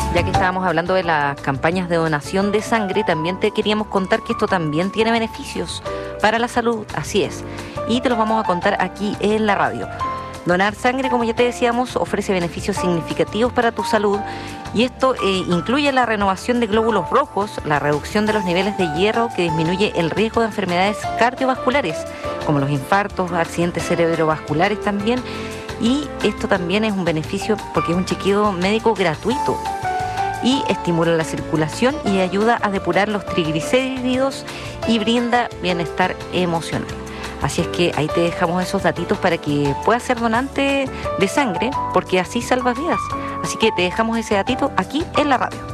Ya que estábamos hablando de las campañas de donación de sangre, también te queríamos contar que esto también tiene beneficios para la salud, así es. Y te los vamos a contar aquí en la radio. Donar sangre, como ya te decíamos, ofrece beneficios significativos para tu salud y esto incluye la renovación de glóbulos rojos, la reducción de los niveles de hierro que disminuye el riesgo de enfermedades cardiovasculares, como los infartos, accidentes cerebrovasculares también. Y esto también es un beneficio porque es un chequeo médico gratuito y estimula la circulación y ayuda a depurar los triglicéridos y brinda bienestar emocional. Así es que ahí te dejamos esos datitos para que puedas ser donante de sangre, porque así salvas vidas. Así que te dejamos ese datito aquí en la radio.